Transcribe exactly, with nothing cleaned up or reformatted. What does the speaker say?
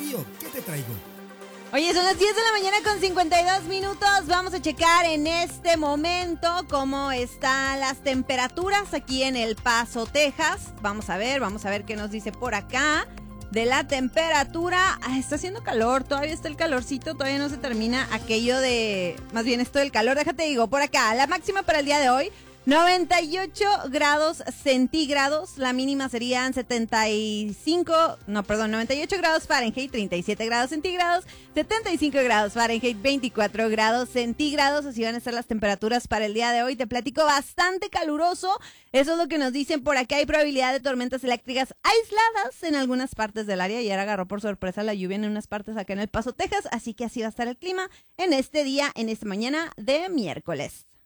frío, ¿qué te traigo? Oye, son las diez de la mañana con cincuenta y dos minutos. Vamos a checar en este momento cómo están las temperaturas aquí en El Paso, Texas. Vamos a ver, vamos a ver qué nos dice por acá de la temperatura. Ah, está haciendo calor, todavía está el calorcito, todavía no se termina aquello de... Más bien esto del calor, déjate digo, por acá, la máxima para el día de hoy, noventa y ocho grados centígrados, la mínima serían setenta y cinco, no, perdón, noventa y ocho grados Fahrenheit, treinta y siete grados centígrados, setenta y cinco grados Fahrenheit, veinticuatro grados centígrados, así van a ser las temperaturas para el día de hoy. Te platico, bastante caluroso, eso es lo que nos dicen por acá. Hay probabilidad de tormentas eléctricas aisladas en algunas partes del área. Ayer agarró por sorpresa la lluvia en unas partes acá en El Paso, Texas, así que así va a estar el clima en este día, en esta mañana de miércoles.